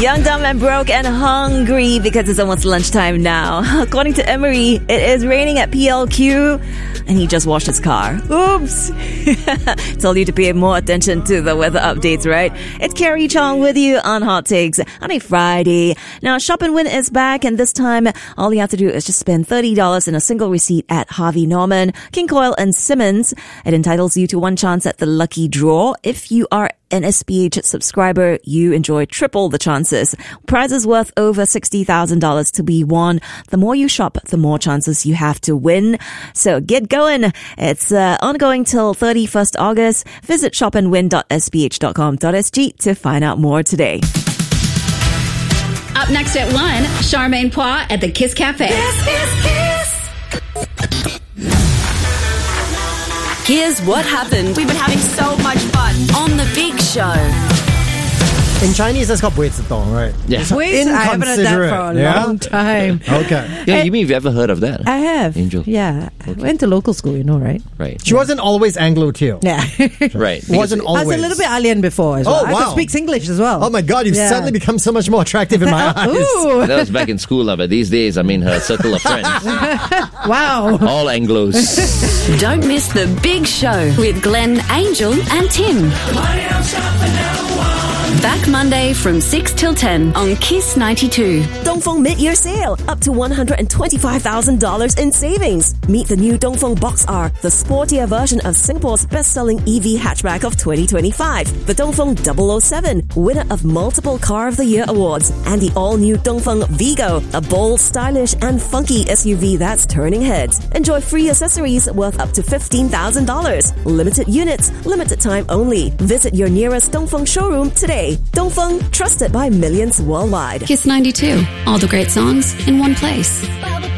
Young, dumb, and broke and hungry because it's almost lunchtime now. According to Emery, it is raining at PLQ and he just washed his car. Oops. Told you to pay more attention to the weather updates, right? It's Carrie Chong with you on Hot Takes on a Friday. Now, Shop and Win is back, and this time all you have to do is just spend $30 in a single receipt at Harvey Norman, King Coyle, and Simmons. It entitles you to one chance at the lucky draw. If you are an SPH subscriber, you enjoy triple the chances. Prizes worth over $60,000 to be won. The more you shop, the more chances you have to win. So get going. It's ongoing till 31st August. Visit shopandwin.sph.com.sg to find out more today. Up next at 1, Charmaine Poix at the Kiss Cafe. This is Kiss. Here's what happened We've been having so much fun. on The Big Show. In Chinese, that's called 不会自动, right? Yeah. Wait, I haven't heard that for a long time. Okay. Yeah, you mean you've ever heard of that? I have. Angel. Yeah. I went to local school, you know, right? Right. She wasn't always Anglo too. Yeah. Right. Wasn't I always. was a little bit alien before as well. Oh, I wow. could speak English as well. Oh my God, you've Yeah. suddenly become so much more attractive in my eyes. Ooh. That was back in school, but these days, I'm in her circle of friends. Wow. All Anglos. Don't miss The Big Show with Glenn, Angel, and Tim. Back Monday from 6 till 10 on Kiss 92. Dongfeng mid-year sale, up to $125,000 in savings. Meet the new Dongfeng Box R, the sportier version of Singapore's best-selling EV hatchback of 2025. The Dongfeng 007, winner of multiple Car of the Year awards. And the all-new Dongfeng Vigo, a bold, stylish, and funky SUV that's turning heads. Enjoy free accessories worth up to $15,000. Limited units, limited time only. Visit your nearest Dongfeng showroom today. Dongfeng, trusted by millions worldwide. Kiss 92. All the great songs in one place.